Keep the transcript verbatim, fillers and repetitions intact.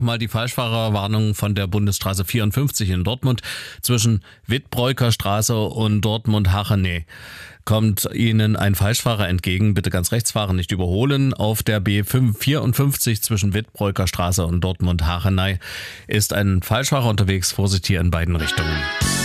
Mal die Falschfahrerwarnung von der Bundesstraße vierundfünfzig in Dortmund zwischen Wittbräuker Straße und Dortmund-Hachenay. Kommt Ihnen ein Falschfahrer entgegen, bitte ganz rechts fahren, nicht überholen. Auf der B vierundfünfzig zwischen Wittbräuker Straße und Dortmund-Hachenay ist ein Falschfahrer unterwegs, Vorsicht hier in beiden Richtungen.